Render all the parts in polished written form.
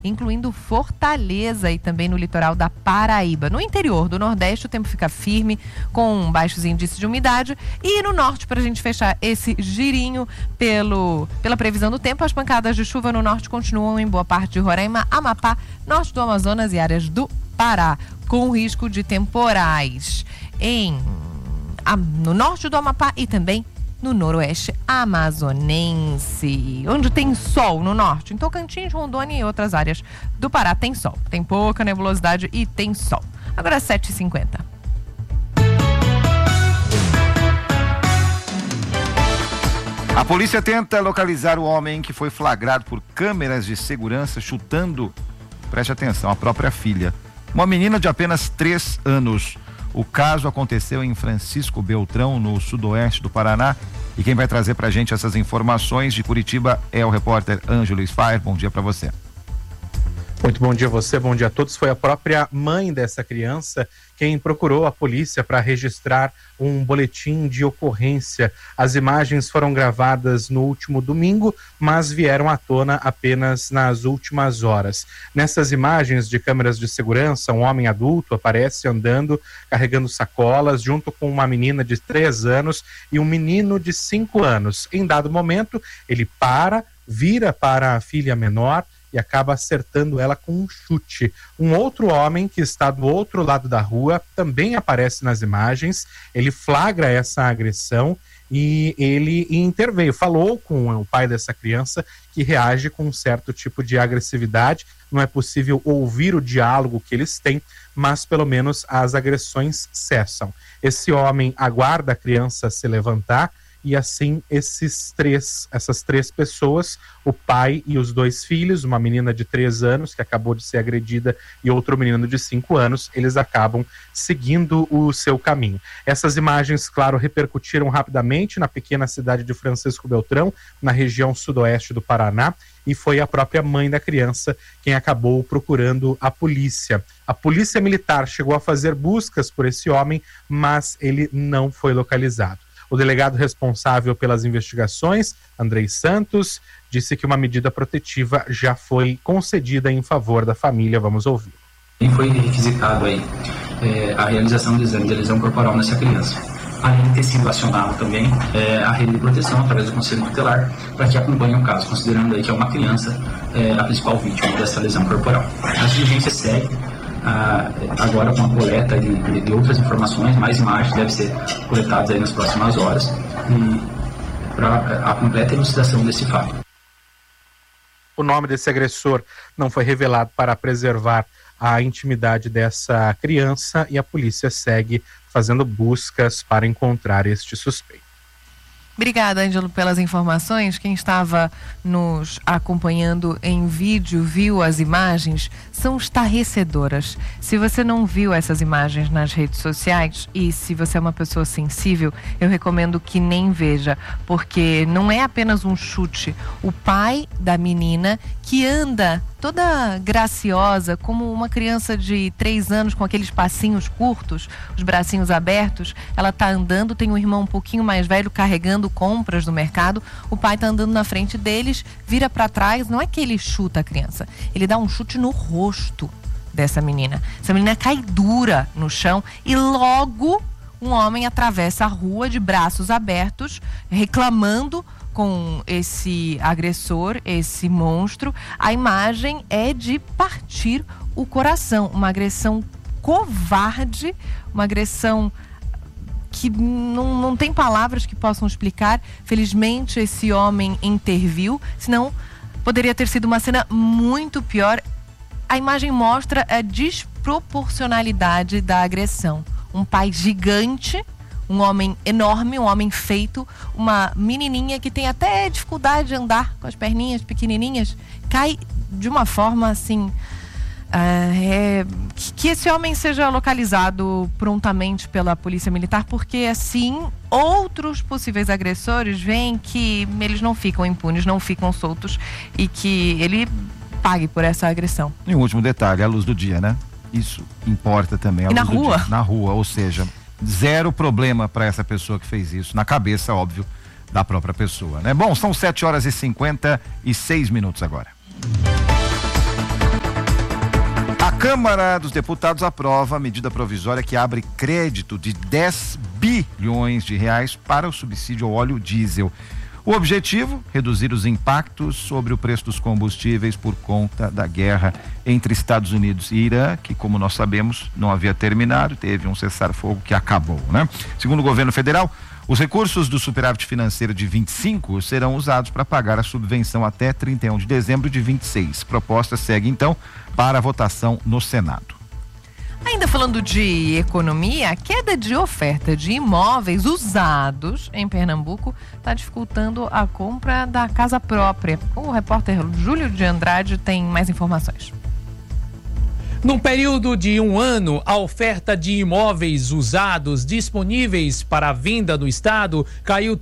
incluindo Fortaleza e também no litoral da Paraíba. No interior do Nordeste, o tempo fica firme, com baixos índices de umidade. E no Norte, para a gente fechar esse girinho pela previsão do tempo, as pancadas de chuva no Norte continuam em boa parte de Roraima, Amapá, Norte do Amazonas e áreas do Pará, com risco de temporais no Norte do Amapá e também no Noroeste amazonense, onde tem sol no norte. Em Tocantins, Rondônia e outras áreas do Pará tem sol. Tem pouca nebulosidade e tem sol. Agora 7h50. A polícia tenta localizar o homem que foi flagrado por câmeras de segurança chutando, preste atenção, a própria filha. Uma menina de apenas 3 anos. O caso aconteceu em Francisco Beltrão, no sudoeste do Paraná. E quem vai trazer pra gente essas informações de Curitiba é o repórter Ângelo Sfaer. Bom dia pra você. Muito bom dia a você, bom dia a todos. Foi a própria mãe dessa criança quem procurou a polícia para registrar um boletim de ocorrência. As imagens foram gravadas no último domingo, mas vieram à tona apenas nas últimas horas. Nessas imagens de câmeras de segurança, um homem adulto aparece andando, carregando sacolas, junto com uma menina de 3 anos e um menino de 5 anos. Em dado momento, ele vira para a filha menor e acaba acertando ela com um chute. Um outro homem que está do outro lado da rua também aparece nas imagens. Ele flagra essa agressão e ele interveio, falou com o pai dessa criança, que reage com um certo tipo de agressividade. Não é possível ouvir o diálogo que eles têm, mas pelo menos as agressões cessam. Esse homem aguarda a criança se levantar e assim essas três pessoas, o pai e os 2 filhos, uma menina de 3 anos que acabou de ser agredida e outro menino de 5 anos, eles acabam seguindo o seu caminho. Essas imagens, claro, repercutiram rapidamente na pequena cidade de Francisco Beltrão, na região sudoeste do Paraná, e foi a própria mãe da criança quem acabou procurando a polícia. A polícia militar chegou a fazer buscas por esse homem, mas ele não foi localizado. O delegado responsável pelas investigações, Andrei Santos, disse que uma medida protetiva já foi concedida em favor da família. Vamos ouvir. Foi requisitado aí a realização do exame de lesão corporal nessa criança. Além de ter sido acionado também a rede de proteção através do Conselho Tutelar para que acompanhe o caso, considerando aí que é uma criança a principal vítima dessa lesão corporal. A diligência segue agora com a coleta de outras informações, mais imagens devem ser coletadas aí nas próximas horas e para a completa elucidação desse fato. O nome desse agressor não foi revelado para preservar a intimidade dessa criança e a polícia segue fazendo buscas para encontrar este suspeito. Obrigada, Ângelo, pelas informações. Quem estava nos acompanhando em vídeo, viu as imagens, são estarrecedoras. Se você não viu essas imagens nas redes sociais e se você é uma pessoa sensível, eu recomendo que nem veja, porque não é apenas um chute. O pai da menina, que anda toda graciosa, como uma criança de 3 anos, com aqueles passinhos curtos, os bracinhos abertos, ela está andando, tem um irmão um pouquinho mais velho carregando compras do mercado, o pai está andando na frente deles, vira para trás, não é que ele chuta a criança, ele dá um chute no rosto dessa menina. Essa menina cai dura no chão e logo um homem atravessa a rua de braços abertos, reclamando com esse agressor, esse monstro. A imagem é de partir o coração, uma agressão covarde, uma agressão que não tem palavras que possam explicar. Felizmente esse homem interviu, senão poderia ter sido uma cena muito pior. A imagem mostra a desproporcionalidade da agressão. Um pai gigante, um homem enorme, um homem feito, uma menininha que tem até dificuldade de andar com as perninhas pequenininhas, cai de uma forma assim, que esse homem seja localizado prontamente pela polícia militar, porque assim outros possíveis agressores veem que eles não ficam impunes, não ficam soltos e que ele pague por essa agressão. E um último detalhe, a luz do dia, né? Isso importa também. E na rua? Na rua, ou seja, zero problema para essa pessoa que fez isso, na cabeça, óbvio, da própria pessoa, né? Bom, são 7h56 agora. Câmara dos Deputados aprova a medida provisória que abre crédito de 10 bilhões de reais para o subsídio ao óleo diesel. O objetivo, reduzir os impactos sobre o preço dos combustíveis por conta da guerra entre Estados Unidos e Irã, que, como nós sabemos, não havia terminado, teve um cessar-fogo que acabou, né? Segundo o governo federal, os recursos do superávit financeiro de 25 serão usados para pagar a subvenção até 31 de dezembro de 26. A proposta segue, então, para a votação no Senado. Ainda falando de economia, a queda de oferta de imóveis usados em Pernambuco está dificultando a compra da casa própria. O repórter Júlio de Andrade tem mais informações. Num período de um ano, a oferta de imóveis usados disponíveis para a venda no estado caiu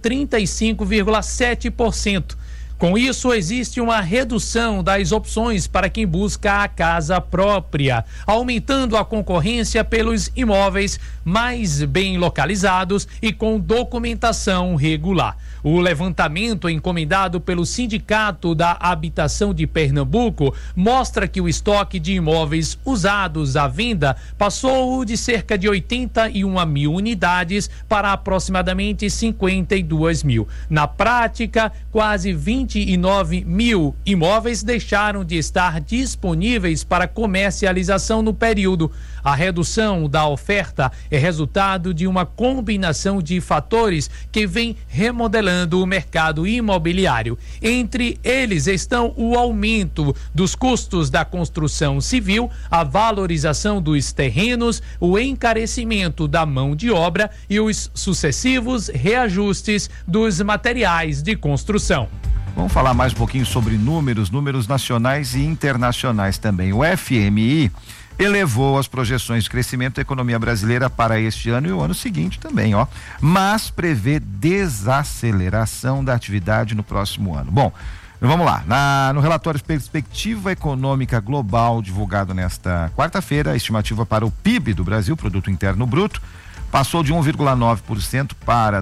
35,7%. Com isso, existe uma redução das opções para quem busca a casa própria, aumentando a concorrência pelos imóveis mais bem localizados e com documentação regular. O levantamento encomendado pelo Sindicato da Habitação de Pernambuco mostra que o estoque de imóveis usados à venda passou de cerca de 81 mil unidades para aproximadamente 52 mil. Na prática, quase 29 mil imóveis deixaram de estar disponíveis para comercialização no período. A redução da oferta é resultado de uma combinação de fatores que vem remodelando o mercado imobiliário. Entre eles estão o aumento dos custos da construção civil, a valorização dos terrenos, o encarecimento da mão de obra e os sucessivos reajustes dos materiais de construção. Vamos falar mais um pouquinho sobre números nacionais e internacionais também. O FMI elevou as projeções de crescimento da economia brasileira para este ano e o ano seguinte também, mas prevê desaceleração da atividade no próximo ano. Bom, vamos lá. No relatório Perspectiva Econômica Global, divulgado nesta quarta-feira, a estimativa para o PIB do Brasil, Produto Interno Bruto, passou de 1,9% para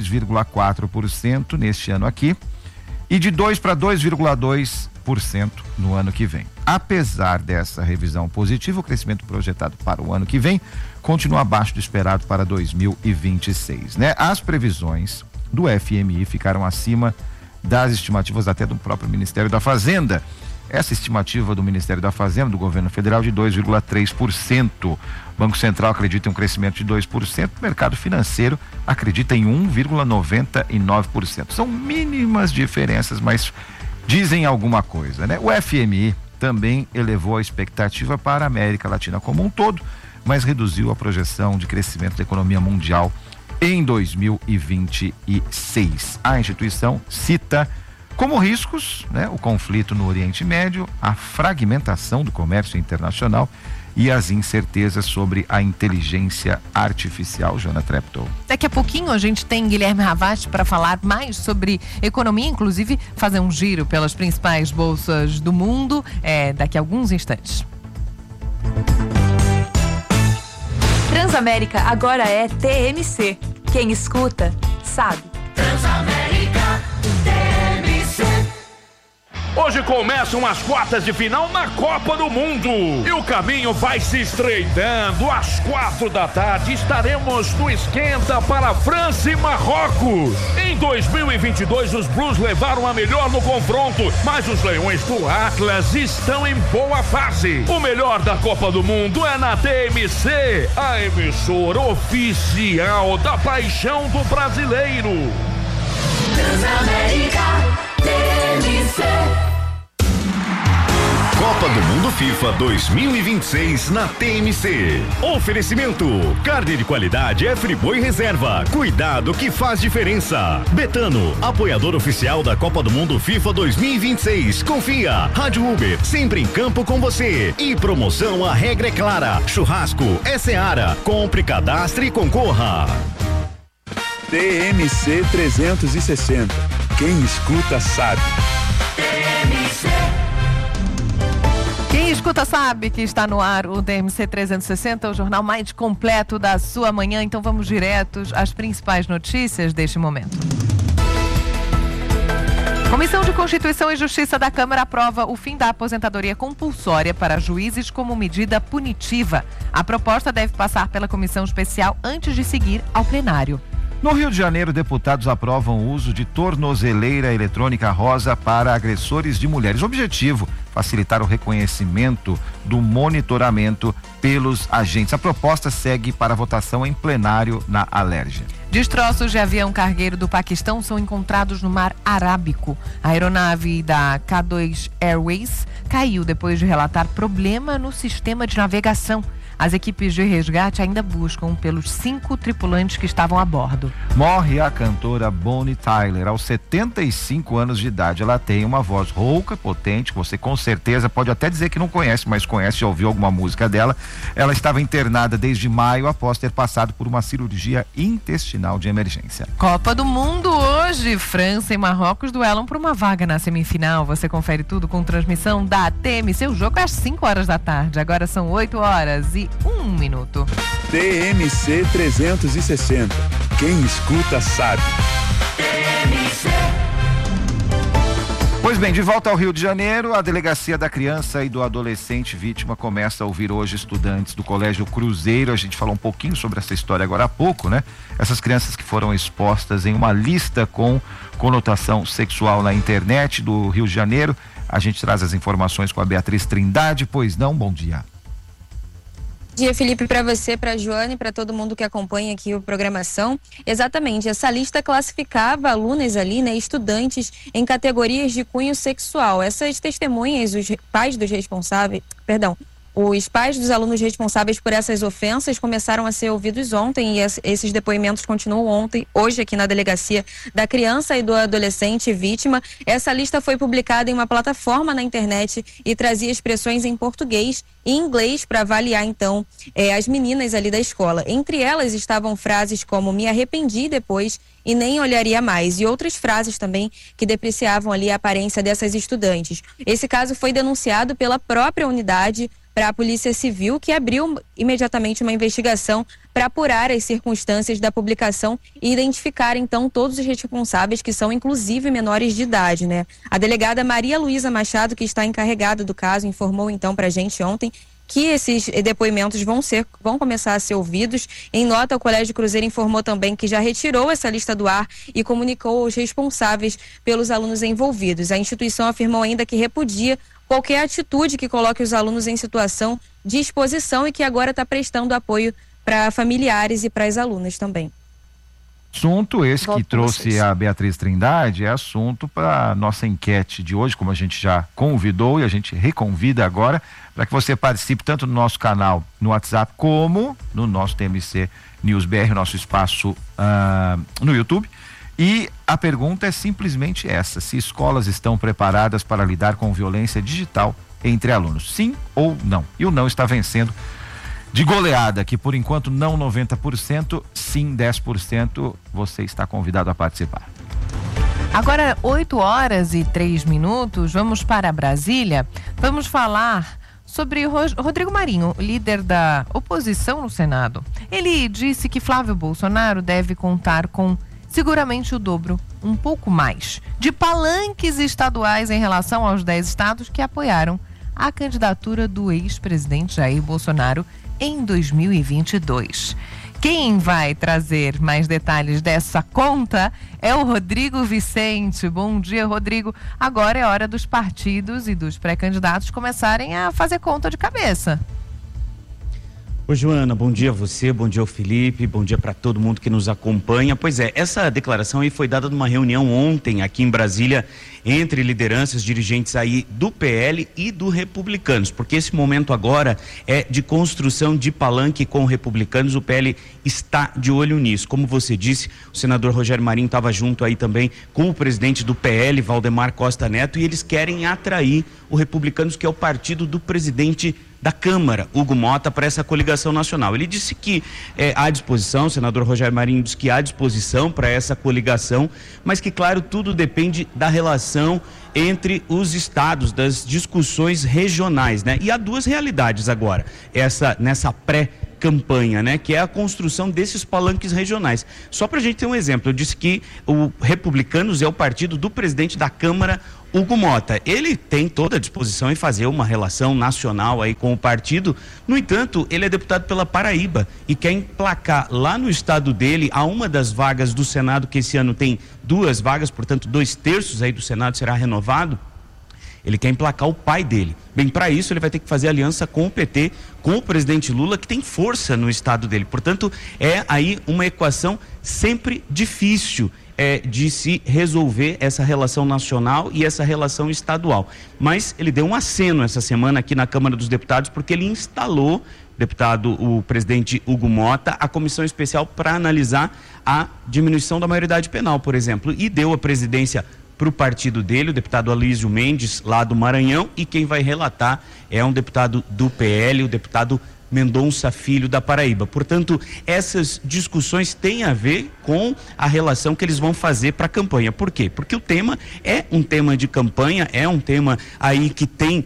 2,4% neste ano aqui e de 2% para 2,2% no ano que vem. Apesar dessa revisão positiva, o crescimento projetado para o ano que vem continua abaixo do esperado para 2026, né? As previsões do FMI ficaram acima das estimativas até do próprio Ministério da Fazenda. Essa estimativa do Ministério da Fazenda, do governo federal, de 2,3%. O Banco Central acredita em um crescimento de 2%, o mercado financeiro acredita em 1,99%. São mínimas diferenças, mas dizem alguma coisa, né? O FMI também elevou a expectativa para a América Latina como um todo, mas reduziu a projeção de crescimento da economia mundial em 2026. A instituição cita como riscos, né, o conflito no Oriente Médio, a fragmentação do comércio internacional e as incertezas sobre a inteligência artificial. Jana Treptow. Daqui a pouquinho a gente tem Guilherme Ravati para falar mais sobre economia, inclusive fazer um giro pelas principais bolsas do mundo, daqui a alguns instantes. Transamérica agora é TMC. Quem escuta, sabe. Transamérica TMC. Hoje começam as quartas de final na Copa do Mundo e o caminho vai se estreitando. Às 4 da tarde estaremos no esquenta para França e Marrocos. Em 2022 os Blues levaram a melhor no confronto, mas os Leões do Atlas estão em boa fase. O melhor da Copa do Mundo é na TMC, a emissora oficial da paixão do brasileiro. Transamérica TMC. Copa do Mundo FIFA 2026 na TMC. Oferecimento: carne de qualidade é Friboi Reserva. Cuidado que faz diferença. Betano, apoiador oficial da Copa do Mundo FIFA 2026. Confia. Rádio Uber, sempre em campo com você. E promoção, a regra é clara. Churrasco é Seara. Compre, cadastre e concorra. TMC 360. Quem escuta sabe. TMC. Quem escuta sabe que está no ar o TMC 360, o jornal mais completo da sua manhã. Então vamos diretos às principais notícias deste momento. Comissão de Constituição e Justiça da Câmara aprova o fim da aposentadoria compulsória para juízes como medida punitiva. A proposta deve passar pela comissão especial antes de seguir ao plenário. No Rio de Janeiro, deputados aprovam o uso de tornozeleira eletrônica rosa para agressores de mulheres. Objetivo: facilitar o reconhecimento do monitoramento pelos agentes. A proposta segue para votação em plenário na Alerj. Destroços de avião cargueiro do Paquistão são encontrados no Mar Arábico. A aeronave da K2 Airways caiu depois de relatar problema no sistema de navegação. As equipes de resgate ainda buscam pelos 5 tripulantes que estavam a bordo. Morre a cantora Bonnie Tyler aos 75 anos de idade. Ela tem uma voz rouca, potente, que você com certeza pode até dizer que não conhece, mas conhece, já ouviu alguma música dela. Ela estava internada desde maio após ter passado por uma cirurgia intestinal de emergência. Copa do Mundo hoje. França e Marrocos duelam por uma vaga na semifinal. Você confere tudo com transmissão da TMC. O jogo é às 5 horas da tarde. Agora são 8 horas e 1 minuto. TMC 360. Quem escuta sabe. Pois bem, de volta ao Rio de Janeiro, a Delegacia da Criança e do Adolescente Vítima começa a ouvir hoje estudantes do Colégio Cruzeiro. A gente falou um pouquinho sobre essa história agora há pouco, né? Essas crianças que foram expostas em uma lista com conotação sexual na internet do Rio de Janeiro. A gente traz as informações com a Beatriz Trindade. Pois não, bom dia. Bom dia, Felipe, para você, para a Joane, para todo mundo que acompanha aqui a programação. Exatamente, essa lista classificava alunas ali, né, estudantes em categorias de cunho sexual. Essas testemunhas, os pais dos responsáveis, os pais dos alunos responsáveis por essas ofensas começaram a ser ouvidos ontem e esses depoimentos continuam hoje aqui na Delegacia da Criança e do Adolescente Vítima. Essa lista foi publicada em uma plataforma na internet e trazia expressões em português e inglês para avaliar então as meninas ali da escola. Entre elas estavam frases como "me arrependi depois" e "nem olharia mais", e outras frases também que depreciavam ali a aparência dessas estudantes. Esse caso foi denunciado pela própria unidade para a Polícia Civil, que abriu imediatamente uma investigação para apurar as circunstâncias da publicação e identificar então todos os responsáveis, que são inclusive menores de idade, né? A delegada Maria Luísa Machado, que está encarregada do caso, informou então para a gente ontem que esses depoimentos vão começar a ser ouvidos. Em nota, o Colégio Cruzeiro informou também que já retirou essa lista do ar e comunicou os responsáveis pelos alunos envolvidos. A instituição afirmou ainda que repudia qualquer atitude que coloque os alunos em situação de exposição e que agora está prestando apoio para familiares e para as alunas também. Assunto esse que trouxe a Beatriz Trindade é assunto para nossa enquete de hoje, como a gente já convidou e a gente reconvida agora, para que você participe tanto no nosso canal no WhatsApp como no nosso TMC News BR, nosso espaço no YouTube. E a pergunta é simplesmente essa: se escolas estão preparadas para lidar com violência digital entre alunos, sim ou não? E o não está vencendo de goleada, que por enquanto não 90%, sim 10%. Você está convidado a participar. Agora 8 horas e 3 minutos, vamos para Brasília. Vamos falar sobre Rodrigo Marinho, líder da oposição no Senado. Ele disse que Flávio Bolsonaro deve contar com seguramente o dobro, um pouco mais, de palanques estaduais em relação aos 10 estados que apoiaram a candidatura do ex-presidente Jair Bolsonaro em 2022. Quem vai trazer mais detalhes dessa conta é o Rodrigo Vicente. Bom dia, Rodrigo. Agora é hora dos partidos e dos pré-candidatos começarem a fazer conta de cabeça. Oi, Joana, bom dia a você, bom dia ao Felipe, bom dia para todo mundo que nos acompanha. Pois é, essa declaração aí foi dada numa reunião ontem aqui em Brasília entre lideranças, dirigentes aí do PL e do Republicanos, porque esse momento agora é de construção de palanque com Republicanos. O PL está de olho nisso. Como você disse, o senador Rogério Marinho estava junto aí também com o presidente do PL, Valdemar Costa Neto, e eles querem atrair o Republicanos, que é o partido do presidente da Câmara, Hugo Mota, para essa coligação nacional. Ele disse que há disposição, o senador Rogério Marinho disse que há disposição para essa coligação, mas que, claro, tudo depende da relação entre os estados, das discussões regionais, né? E há duas realidades agora, nessa campanha, né? Que é a construção desses palanques regionais. Só para a gente ter um exemplo, eu disse que o Republicanos é o partido do presidente da Câmara, Hugo Mota. Ele tem toda a disposição em fazer uma relação nacional aí com o partido. No entanto, ele é deputado pela Paraíba e quer emplacar lá no estado dele, a uma das vagas do Senado, que esse ano tem 2 vagas, portanto 2/3 aí do Senado será renovado. Ele quer emplacar o pai dele. Bem, para isso ele vai ter que fazer aliança com o PT, com o presidente Lula, que tem força no estado dele. Portanto, é aí uma equação sempre difícil de se resolver, essa relação nacional e essa relação estadual. Mas ele deu um aceno essa semana aqui na Câmara dos Deputados, porque ele instalou, o presidente Hugo Mota, a comissão especial para analisar a diminuição da maioridade penal, por exemplo, e deu a presidência para o partido dele, o deputado Alísio Mendes, lá do Maranhão, e quem vai relatar é um deputado do PL, o deputado Mendonça Filho, da Paraíba. Portanto, essas discussões têm a ver com a relação que eles vão fazer para a campanha. Por quê? Porque o tema é um tema de campanha, é um tema aí que tem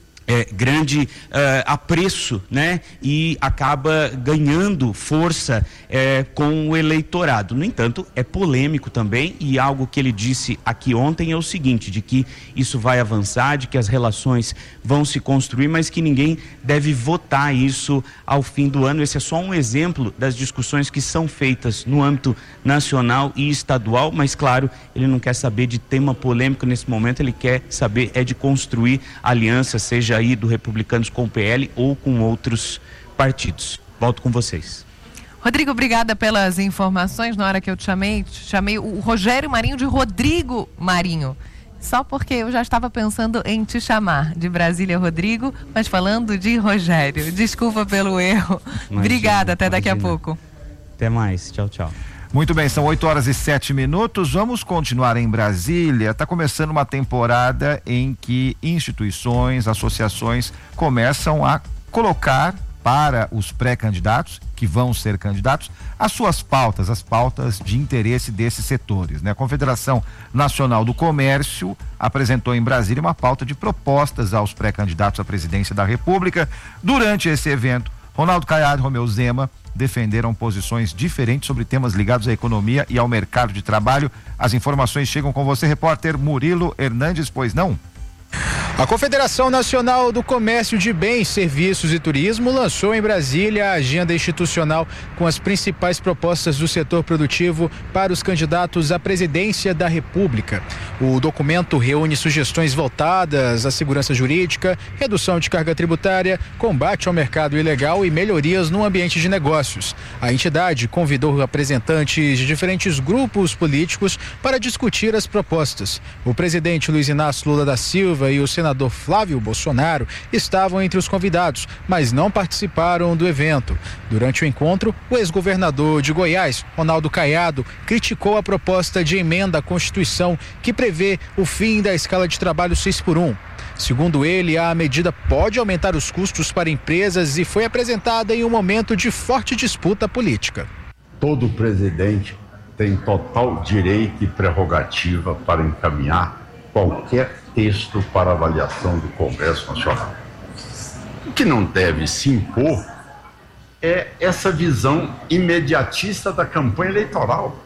grande apreço, né? E acaba ganhando força com o eleitorado. No entanto, é polêmico também, e algo que ele disse aqui ontem é o seguinte, de que isso vai avançar, de que as relações vão se construir, mas que ninguém deve votar isso ao fim do ano. Esse é só um exemplo das discussões que são feitas no âmbito nacional e estadual, mas claro, ele não quer saber de tema polêmico nesse momento, ele quer saber de construir aliança, seja aí do Republicanos com o PL ou com outros partidos. Volto com vocês. Rodrigo, obrigada pelas informações. Na hora que eu te chamei o Rogério Marinho de Rodrigo Marinho. Só porque eu já estava pensando em te chamar de Brasília, Rodrigo, mas falando de Rogério. Desculpa pelo erro. Imagina, obrigada, até daqui a pouco. Até mais, tchau, tchau. Muito bem, são 8h07. Vamos continuar em Brasília. Está começando uma temporada em que instituições, associações começam a colocar para os pré-candidatos, que vão ser candidatos, as suas pautas, as pautas de interesse desses setores, né? A Confederação Nacional do Comércio apresentou em Brasília uma pauta de propostas aos pré-candidatos à presidência da República. Durante esse evento, Ronaldo Caiado e Romeu Zema defenderam posições diferentes sobre temas ligados à economia e ao mercado de trabalho. As informações chegam com você, repórter Murilo Hernandes, pois não? A Confederação Nacional do Comércio de Bens, Serviços e Turismo lançou em Brasília a agenda institucional com as principais propostas do setor produtivo para os candidatos à presidência da República. O documento reúne sugestões voltadas à segurança jurídica, redução de carga tributária, combate ao mercado ilegal e melhorias no ambiente de negócios. A entidade convidou representantes de diferentes grupos políticos para discutir as propostas. O presidente Luiz Inácio Lula da Silva e o senador Flávio Bolsonaro estavam entre os convidados, mas não participaram do evento. Durante o encontro, o ex-governador de Goiás, Ronaldo Caiado, criticou a proposta de emenda à Constituição que prevê o fim da escala de trabalho 6x1. Segundo ele, a medida pode aumentar os custos para empresas e foi apresentada em um momento de forte disputa política. Todo presidente tem total direito e prerrogativa para encaminhar qualquer texto para avaliação do Congresso Nacional. O que não deve se impor é essa visão imediatista da campanha eleitoral.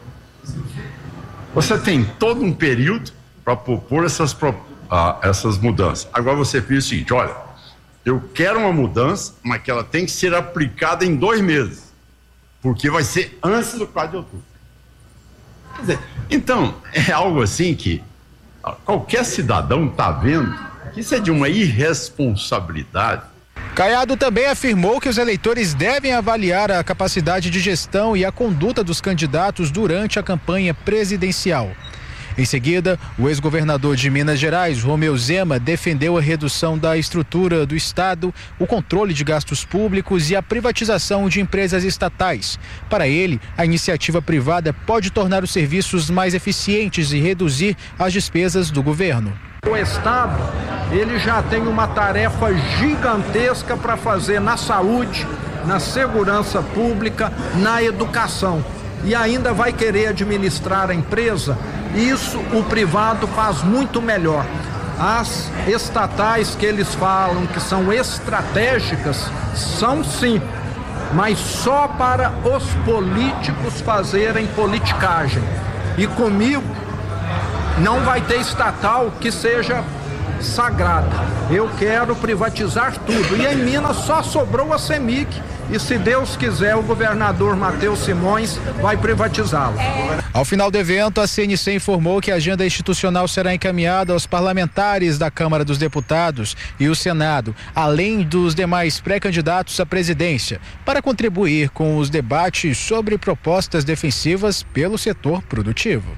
Você tem todo um período para propor essas mudanças. Agora você fez o seguinte, olha, eu quero uma mudança, mas que ela tem que ser aplicada em 2 meses, porque vai ser antes do 4 de outubro. Quer dizer, então, é algo assim que qualquer cidadão está vendo que isso é de uma irresponsabilidade. Caiado também afirmou que os eleitores devem avaliar a capacidade de gestão e a conduta dos candidatos durante a campanha presidencial. Em seguida, o ex-governador de Minas Gerais, Romeu Zema, defendeu a redução da estrutura do Estado, o controle de gastos públicos e a privatização de empresas estatais. Para ele, a iniciativa privada pode tornar os serviços mais eficientes e reduzir as despesas do governo. O Estado, ele já tem uma tarefa gigantesca para fazer na saúde, na segurança pública, na educação. E ainda vai querer administrar a empresa. Isso o privado faz muito melhor. As estatais que eles falam que são estratégicas, são sim, mas só para os políticos fazerem politicagem. E comigo não vai ter estatal que seja sagrada. Eu quero privatizar tudo. E em Minas só sobrou a CEMIG. E se Deus quiser, o governador Matheus Simões vai privatizá-la. Ao final do evento, a CNC informou que a agenda institucional será encaminhada aos parlamentares da Câmara dos Deputados e o Senado, além dos demais pré-candidatos à presidência, para contribuir com os debates sobre propostas defensivas pelo setor produtivo.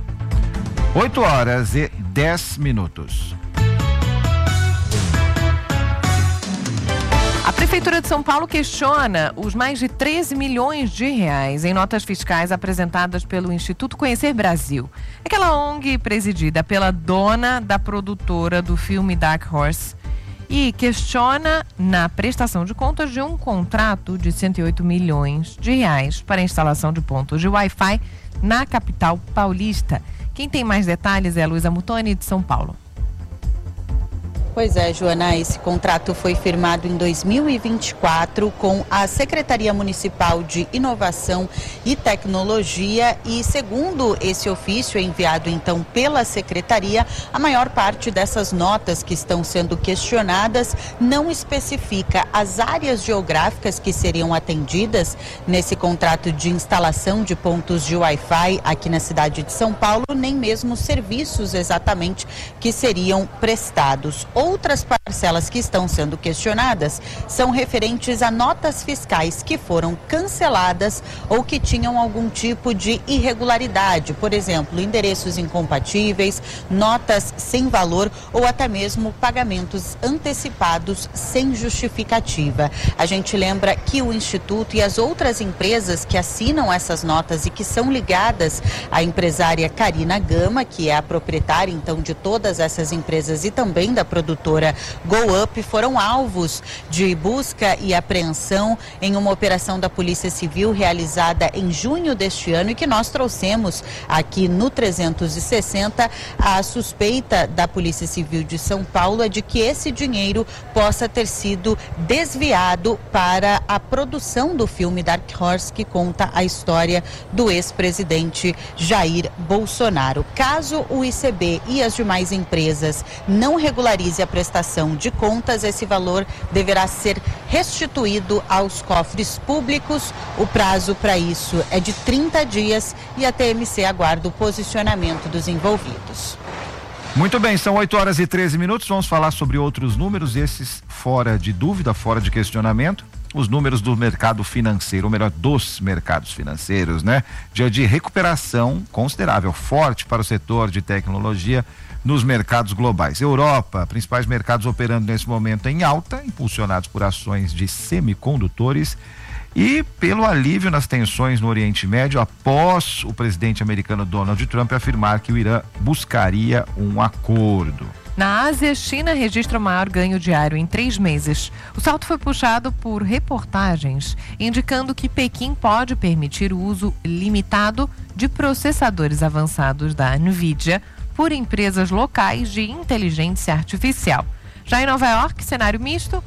8h10. A Prefeitura de São Paulo questiona os mais de 13 milhões de reais em notas fiscais apresentadas pelo Instituto Conhecer Brasil. Aquela ONG presidida pela dona da produtora do filme Dark Horse, e questiona na prestação de contas de um contrato de 108 milhões de reais para a instalação de pontos de Wi-Fi na capital paulista. Quem tem mais detalhes é a Luísa Mutoni, de São Paulo. Pois é, Joana, esse contrato foi firmado em 2024 com a Secretaria Municipal de Inovação e Tecnologia e, segundo esse ofício enviado então pela Secretaria, a maior parte dessas notas que estão sendo questionadas não especifica as áreas geográficas que seriam atendidas nesse contrato de instalação de pontos de Wi-Fi aqui na cidade de São Paulo, nem mesmo os serviços exatamente que seriam prestados. Outras parcelas que estão sendo questionadas são referentes a notas fiscais que foram canceladas ou que tinham algum tipo de irregularidade, por exemplo, endereços incompatíveis, notas sem valor ou até mesmo pagamentos antecipados sem justificativa. A gente lembra que o Instituto e as outras empresas que assinam essas notas e que são ligadas à empresária Karina Gama, que é a proprietária então de todas essas empresas e também da produtora Go Up, foram alvos de busca e apreensão em uma operação da Polícia Civil realizada em junho deste ano e que nós trouxemos aqui no 360. A suspeita da Polícia Civil de São Paulo é de que esse dinheiro possa ter sido desviado para a produção do filme Dark Horse, que conta a história do ex-presidente Jair Bolsonaro. Caso o ICB e as demais empresas não regularizem a prestação de contas, esse valor deverá ser restituído aos cofres públicos. O prazo para isso é de 30 dias e a TMC aguarda o posicionamento dos envolvidos. Muito bem, são 8h13. Vamos falar sobre outros números, esses fora de dúvida, fora de questionamento. Os números do mercado financeiro, ou melhor, dos mercados financeiros, né? Dia de recuperação considerável, forte para o setor de tecnologia nos mercados globais. Europa, principais mercados operando nesse momento em alta, impulsionados por ações de semicondutores e pelo alívio nas tensões no Oriente Médio após o presidente americano Donald Trump afirmar que o Irã buscaria um acordo. Na Ásia, China registra o maior ganho diário em 3 meses. O salto foi puxado por reportagens indicando que Pequim pode permitir o uso limitado de processadores avançados da Nvidia por empresas locais de inteligência artificial. Já em Nova York, cenário misto,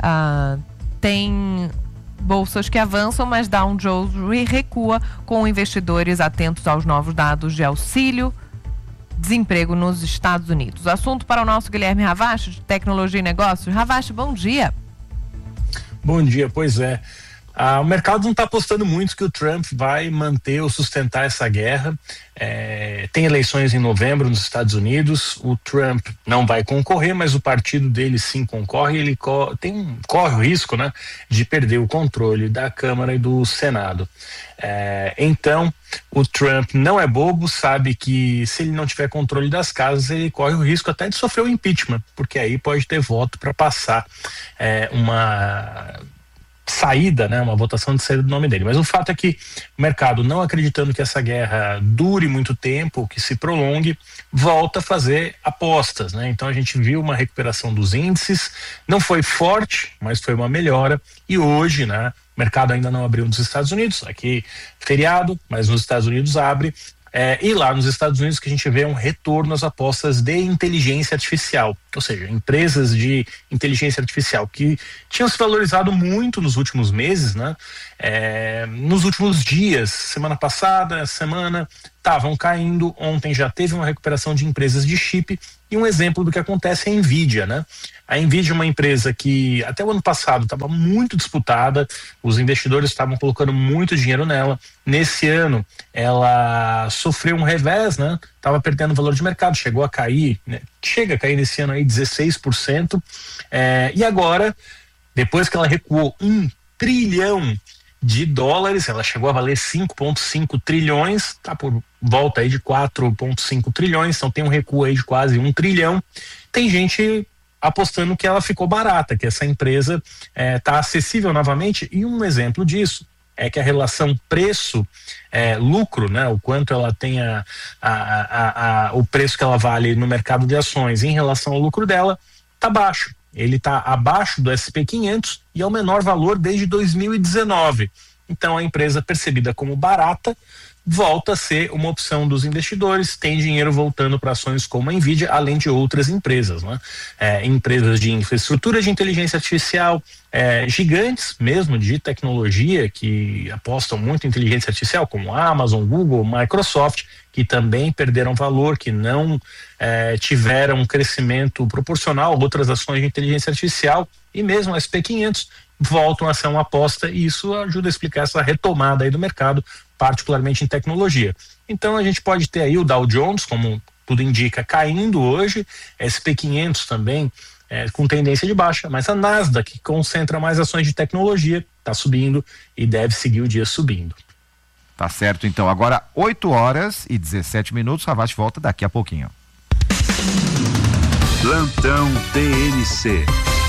tem bolsas que avançam, mas Dow Jones recua, com investidores atentos aos novos dados de auxílio-desemprego nos Estados Unidos. Assunto para o nosso Guilherme Ravache, de Tecnologia e Negócios. Ravache, bom dia. Bom dia, pois é. O mercado não está apostando muito que o Trump vai manter ou sustentar essa guerra. Tem eleições em novembro nos Estados Unidos. O Trump não vai concorrer, mas o partido dele sim concorre. Ele corre o risco, né, de perder o controle da Câmara e do Senado. Então, o Trump não é bobo, sabe que se ele não tiver controle das casas, ele corre o risco até de sofrer o impeachment, porque aí pode ter voto para passar uma saída, né, uma votação de saída do nome dele. Mas o fato é que o mercado, não acreditando que essa guerra dure muito tempo, que se prolongue, volta a fazer apostas, né? Então a gente viu uma recuperação dos índices, não foi forte, mas foi uma melhora, e hoje, né, o mercado ainda não abriu nos Estados Unidos, aqui feriado, mas nos Estados Unidos abre. E lá nos Estados Unidos que a gente vê um retorno às apostas de inteligência artificial, ou seja, empresas de inteligência artificial que tinham se valorizado muito nos últimos meses, né? Nos últimos dias, semana passada, estavam caindo. Ontem já teve uma recuperação de empresas de chip, e um exemplo do que acontece é a Nvidia, né? A Nvidia é uma empresa que até o ano passado estava muito disputada, os investidores estavam colocando muito dinheiro nela. Nesse ano ela sofreu um revés, né? Estava perdendo valor de mercado, chegou a cair, né? Chega a cair nesse ano aí 16%, e agora, depois que ela recuou $1 trilhão, ela chegou a valer 5,5 trilhões, tá por volta aí de 4,5 trilhões, então tem um recuo aí de quase 1 trilhão. Tem gente apostando que ela ficou barata, que essa empresa está acessível novamente, e um exemplo disso é que a relação preço-lucro, né, o quanto ela tem o preço que ela vale no mercado de ações em relação ao lucro dela, está baixo. Ele está abaixo do S&P 500 e é o menor valor desde 2019. Então a empresa percebida como barata volta a ser uma opção dos investidores, tem dinheiro voltando para ações como a Nvidia, além de outras empresas, né? Empresas de infraestrutura de inteligência artificial, gigantes mesmo de tecnologia que apostam muito em inteligência artificial, como Amazon, Google, Microsoft, que também perderam valor, que não tiveram um crescimento proporcional a outras ações de inteligência artificial, e mesmo a SP 500 voltam a ser uma aposta, e isso ajuda a explicar essa retomada aí do mercado, particularmente em tecnologia. Então a gente pode ter aí o Dow Jones, como tudo indica, caindo hoje, SP 500 também com tendência de baixa, mas a Nasdaq, que concentra mais ações de tecnologia, está subindo e deve seguir o dia subindo. Tá certo, então. Agora 8h17, Savassi volta daqui a pouquinho. Plantão TMC.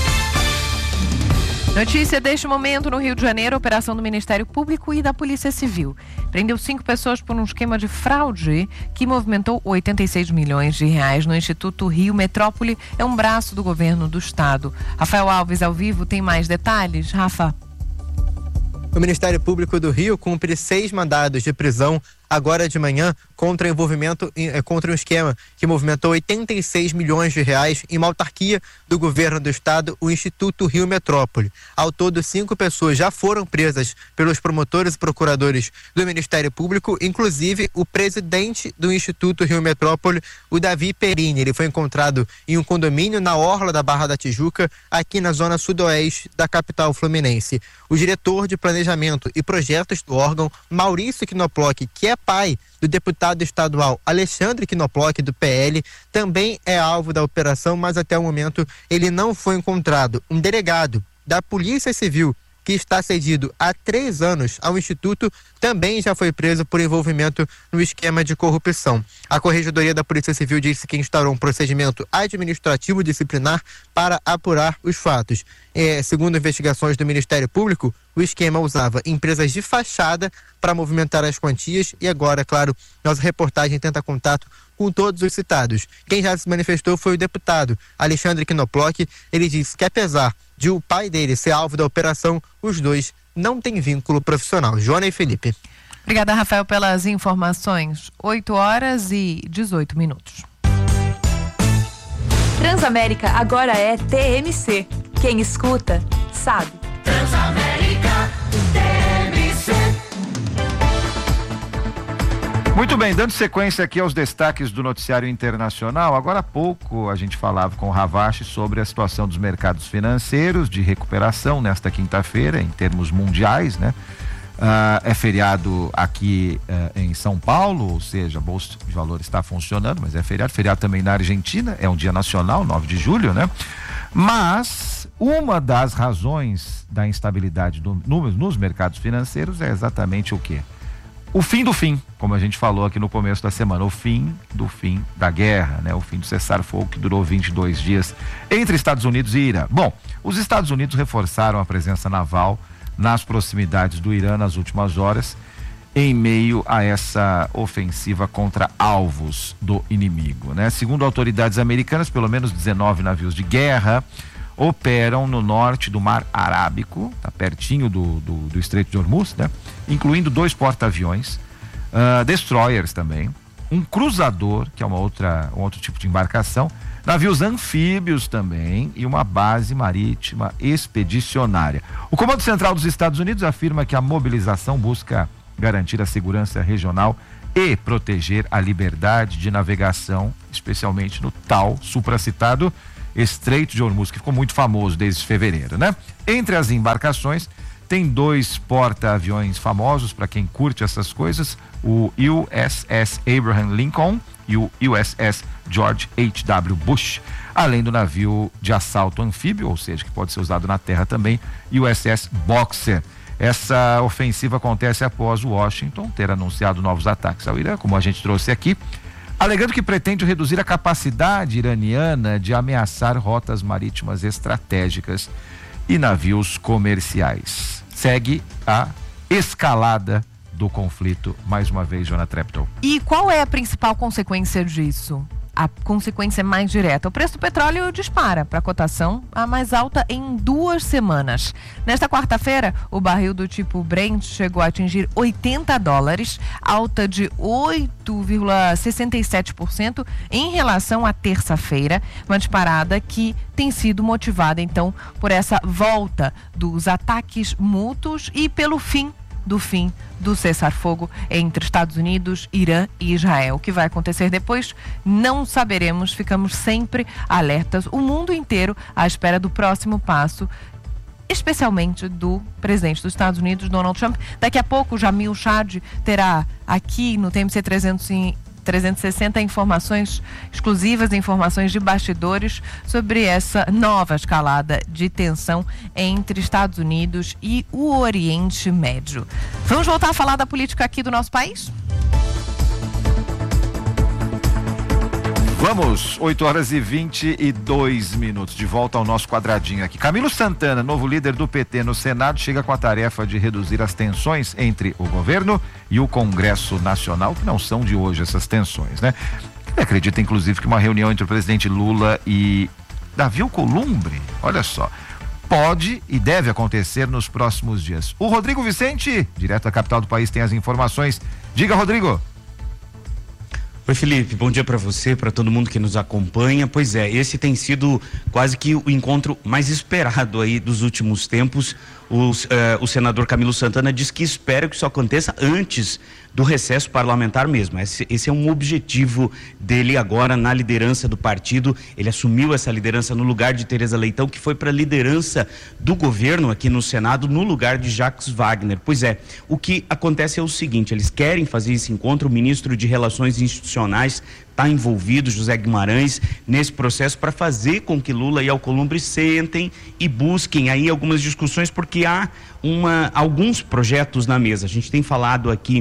Notícia deste momento no Rio de Janeiro: operação do Ministério Público e da Polícia Civil. Prendeu 5 pessoas por um esquema de fraude que movimentou 86 milhões de reais no Instituto Rio Metrópole. É um braço do governo do estado. Rafael Alves, ao vivo, tem mais detalhes. Rafa. O Ministério Público do Rio cumpre 6 mandados de prisão agora de manhã contra um esquema que movimentou 86 milhões de reais em uma autarquia do governo do estado, o Instituto Rio Metrópole. Ao todo, 5 pessoas já foram presas pelos promotores e procuradores do Ministério Público, inclusive o presidente do Instituto Rio Metrópole, o Davi Perini. Ele foi encontrado em um condomínio na orla da Barra da Tijuca, aqui na zona sudoeste da capital fluminense. O diretor de planejamento e projetos do órgão, Maurício Knoploch, que é pai do deputado estadual Alexandre Knoploch, do PL, também é alvo da operação, mas até o momento ele não foi encontrado. Um delegado da Polícia Civil, que está cedido há 3 anos ao Instituto, também já foi preso por envolvimento no esquema de corrupção. A Corregedoria da Polícia Civil disse que instaurou um procedimento administrativo disciplinar para apurar os fatos. Segundo investigações do Ministério Público, o esquema usava empresas de fachada para movimentar as quantias, e agora, claro, nossa reportagem tenta contato com todos os citados. Quem já se manifestou foi o deputado Alexandre Knoploch. Ele disse que, apesar de o pai dele ser alvo da operação, os dois não têm vínculo profissional. Joana e Felipe. Obrigada, Rafael, pelas informações. 8h18. Transamérica agora é TMC. Quem escuta, sabe. Transamérica TMC. Muito bem, dando sequência aqui aos destaques do noticiário internacional. Agora há pouco a gente falava com o Savassi sobre a situação dos mercados financeiros de recuperação nesta quinta-feira, em termos mundiais, né? É feriado aqui em São Paulo, ou seja, a Bolsa de Valores está funcionando, mas é feriado também na Argentina, é um dia nacional, 9 de julho, né? Mas uma das razões da instabilidade nos mercados financeiros é exatamente o quê? O fim do fim, como a gente falou aqui no começo da semana, o fim do fim da guerra, né? O fim do cessar-fogo que durou 22 dias entre Estados Unidos e Irã. Bom, os Estados Unidos reforçaram a presença naval nas proximidades do Irã nas últimas horas, em meio a essa ofensiva contra alvos do inimigo, né? Segundo autoridades americanas, pelo menos 19 navios de guerra operam no norte do Mar Arábico, tá pertinho do Estreito de Hormuz, né? Incluindo 2 porta-aviões, destroyers também, um cruzador, que é um outro tipo de embarcação, navios anfíbios também e uma base marítima expedicionária. O Comando Central dos Estados Unidos afirma que a mobilização busca garantir a segurança regional e proteger a liberdade de navegação, especialmente no tal supracitado Estreito de Hormuz, que ficou muito famoso desde fevereiro, né? Entre as embarcações tem 2 porta-aviões famosos para quem curte essas coisas, o USS Abraham Lincoln e o USS George H.W. Bush, além do navio de assalto anfíbio, ou seja, que pode ser usado na terra também, USS Boxer. Essa ofensiva acontece após Washington ter anunciado novos ataques ao Irã, como a gente trouxe aqui, alegando que pretende reduzir a capacidade iraniana de ameaçar rotas marítimas estratégicas e navios comerciais. Segue a escalada do conflito, mais uma vez, Joana Treptow. E qual é a principal consequência disso? A consequência mais direta: o preço do petróleo dispara para a cotação a mais alta em 2 semanas. Nesta quarta-feira, o barril do tipo Brent chegou a atingir $80, alta de 8,67% em relação à terça-feira, uma disparada que tem sido motivada então por essa volta dos ataques mútuos e pelo fim do cessar-fogo entre Estados Unidos, Irã e Israel. O que vai acontecer depois, não saberemos, ficamos sempre alertas, o mundo inteiro à espera do próximo passo, especialmente do presidente dos Estados Unidos, Donald Trump. Daqui a pouco, Jamil Chad terá aqui no TMC 360 informações exclusivas, informações de bastidores sobre essa nova escalada de tensão entre Estados Unidos e o Oriente Médio. Vamos voltar a falar da política aqui do nosso país? Vamos, 8h22, de volta ao nosso quadradinho aqui. Camilo Santana, novo líder do PT no Senado, chega com a tarefa de reduzir as tensões entre o governo e o Congresso Nacional, que não são de hoje essas tensões, né? Ele acredita, inclusive, que uma reunião entre o presidente Lula e Davi Alcolumbre, olha só, pode e deve acontecer nos próximos dias. O Rodrigo Vicente, direto da capital do país, tem as informações. Diga, Rodrigo. Oi, Felipe, bom dia para você, para todo mundo que nos acompanha. Pois é, esse tem sido quase que o encontro mais esperado aí dos últimos tempos. O senador Camilo Santana diz que espera que isso aconteça antes do recesso parlamentar mesmo. Esse é um objetivo dele agora na liderança do partido. Ele assumiu essa liderança no lugar de Tereza Leitão, que foi para a liderança do governo aqui no Senado, no lugar de Jacques Wagner. Pois é, o que acontece é o seguinte: eles querem fazer esse encontro, o ministro de Relações Institucionais está envolvido, José Guimarães, nesse processo para fazer com que Lula e Alcolumbre sentem e busquem aí algumas discussões, porque há alguns projetos na mesa. A gente tem falado aqui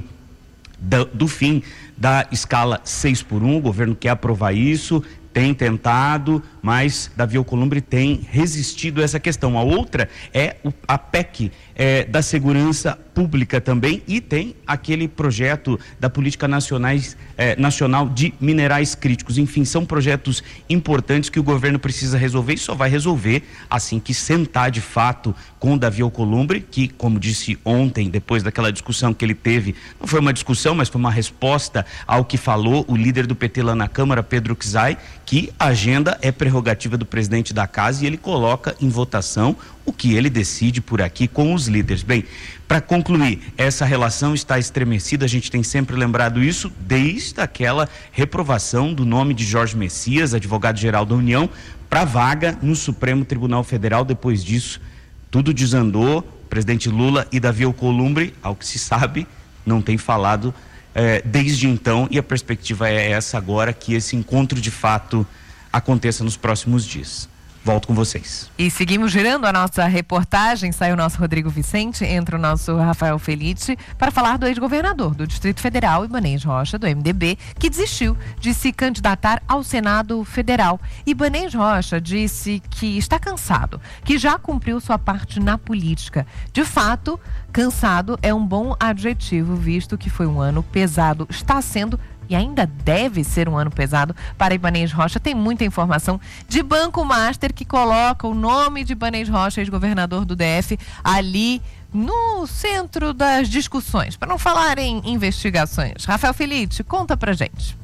do fim da escala 6x1, o governo quer aprovar isso, tem tentado, mas Davi Alcolumbre tem resistido a essa questão. A outra é a PEC da segurança pública também, e tem aquele projeto da política nacional de minerais críticos. Enfim, são projetos importantes que o governo precisa resolver, e só vai resolver assim que sentar de fato com o Davi Alcolumbre, que, como disse ontem, depois daquela discussão que ele teve, não foi uma discussão, mas foi uma resposta ao que falou o líder do PT lá na Câmara, Pedro Czai, que a agenda é prerrogativa do presidente da casa e ele coloca em votação o que ele decide por aqui com os líderes. Bem, para concluir, essa relação está estremecida, a gente tem sempre lembrado isso desde aquela reprovação do nome de Jorge Messias, advogado-geral da União, para vaga no Supremo Tribunal Federal. Depois disso, tudo desandou. O presidente Lula e Davi Alcolumbre, ao que se sabe, não tem falado desde então, e a perspectiva é essa agora, que esse encontro de fato aconteça nos próximos dias. Volto com vocês. E seguimos girando a nossa reportagem. Sai o nosso Rodrigo Vicente, entra o nosso Rafael Felite para falar do ex-governador do Distrito Federal, Ibanez Rocha, do MDB, que desistiu de se candidatar ao Senado Federal. Ibanez Rocha disse que está cansado, que já cumpriu sua parte na política. De fato, cansado é um bom adjetivo, visto que foi um ano pesado. Está sendo e ainda deve ser um ano pesado para Ibanez Rocha. Tem muita informação de Banco Master, que coloca o nome de Ibanez Rocha, ex-governador do DF, ali no centro das discussões, para não falar em investigações. Rafael Felipe, conta pra gente.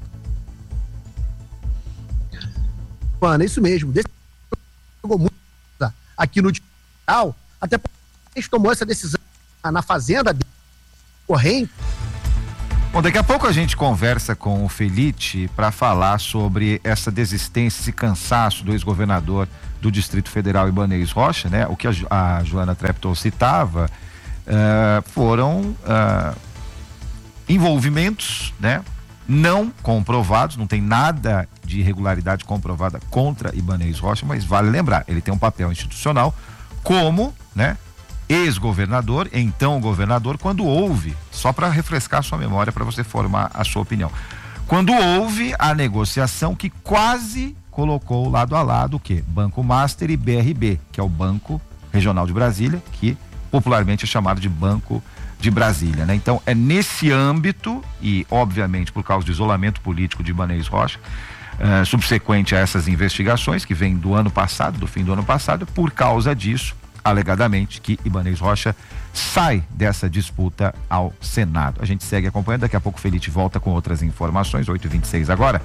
Mano, é isso mesmo. Jogou muito aqui no digital, até porque a gente tomou essa decisão na fazenda corrente. Bom, daqui a pouco a gente conversa com o Felipe para falar sobre essa desistência, esse cansaço do ex-governador do Distrito Federal, Ibanez Rocha, né? O que a Joana Treptow citava foram envolvimentos, né? Não comprovados, não tem nada de irregularidade comprovada contra Ibanez Rocha, mas vale lembrar, ele tem um papel institucional como, né? Ex-governador, então governador, quando houve, só para refrescar a sua memória, para você formar a sua opinião, quando houve a negociação que quase colocou lado a lado o quê? Banco Master e BRB, que é o Banco Regional de Brasília, que popularmente é chamado de Banco de Brasília, né? Então é nesse âmbito, e obviamente por causa do isolamento político de Ibanez Rocha, subsequente a essas investigações que vem do ano passado, do fim do ano passado, por causa disso, alegadamente, que Ibanez Rocha sai dessa disputa ao Senado. A gente segue acompanhando, daqui a pouco o Felipe volta com outras informações, 8h26 agora.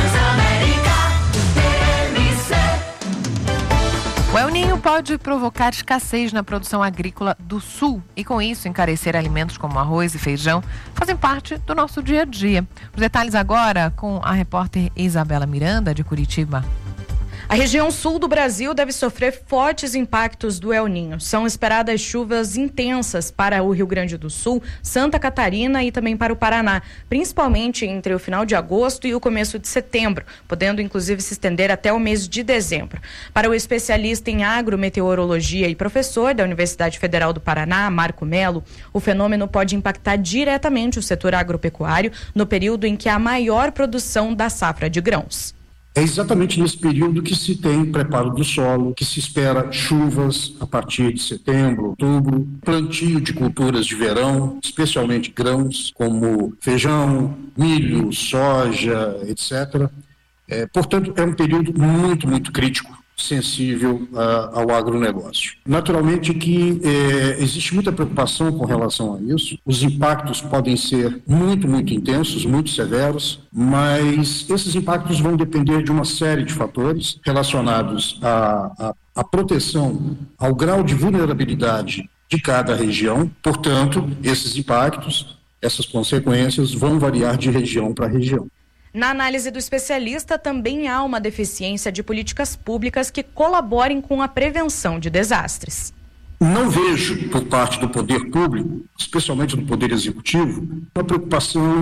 O El Niño pode provocar escassez na produção agrícola do Sul e, com isso, encarecer alimentos como arroz e feijão, fazem parte do nosso dia a dia. Os detalhes agora com a repórter Isabela Miranda, de Curitiba. A região sul do Brasil deve sofrer fortes impactos do El Niño. São esperadas chuvas intensas para o Rio Grande do Sul, Santa Catarina e também para o Paraná, principalmente entre o final de agosto e o começo de setembro, podendo inclusive se estender até o mês de dezembro. Para o especialista em agrometeorologia e professor da Universidade Federal do Paraná, Marco Melo, o fenômeno pode impactar diretamente o setor agropecuário no período em que há maior produção da safra de grãos. É exatamente nesse período que se tem preparo do solo, que se espera chuvas a partir de setembro, outubro, plantio de culturas de verão, especialmente grãos como feijão, milho, soja, etc. Portanto, é um período muito, muito crítico, sensível ao agronegócio. Naturalmente que existe muita preocupação com relação a isso, os impactos podem ser muito, muito intensos, muito severos, mas esses impactos vão depender de uma série de fatores relacionados à proteção, ao grau de vulnerabilidade de cada região. Portanto, esses impactos, essas consequências vão variar de região para região. Na análise do especialista, também há uma deficiência de políticas públicas que colaborem com a prevenção de desastres. Não vejo, por parte do poder público, especialmente do poder executivo, uma preocupação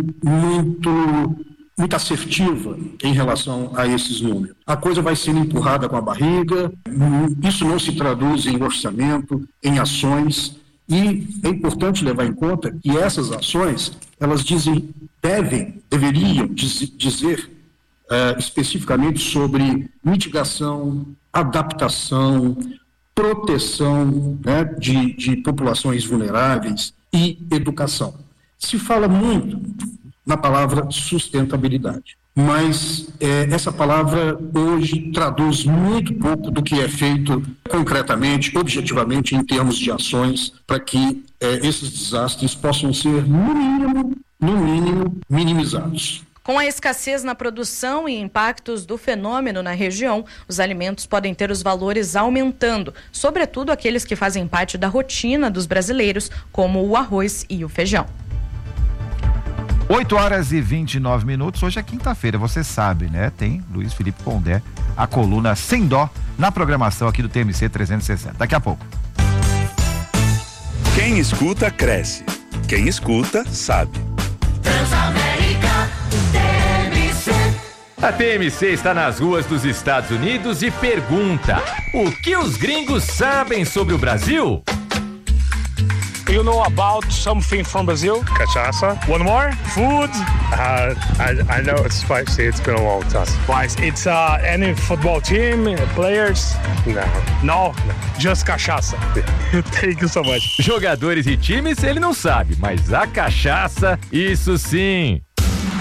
muito assertiva em relação a esses números. A coisa vai sendo empurrada com a barriga, isso não se traduz em orçamento, em ações, e é importante levar em conta que essas ações, elas deveriam dizer especificamente sobre mitigação, adaptação, proteção, né, de populações vulneráveis e educação. Se fala muito na palavra sustentabilidade, mas essa palavra hoje traduz muito pouco do que é feito concretamente, objetivamente, em termos de ações, para que esses desastres possam ser, no mínimo, minimizados. Com a escassez na produção e impactos do fenômeno na região, os alimentos podem ter os valores aumentando, sobretudo aqueles que fazem parte da rotina dos brasileiros, como o arroz e o feijão. 8h29. Hoje é quinta-feira, você sabe, né? Tem Luiz Felipe Pondé, a coluna Sem Dó, na programação aqui do TMC 360. Daqui a pouco. Quem escuta, cresce. Quem escuta, sabe. Transamérica TMC. A TMC está nas ruas dos Estados Unidos e pergunta: o que os gringos sabem sobre o Brasil? You know about something from Brazil? Cachaça. One more? Food? I know it's spicy. It's been a long time. Spicy. It's any football team, players? No. Just cachaça. Thank you so much. Jogadores e times ele não sabe, mas a cachaça, isso sim.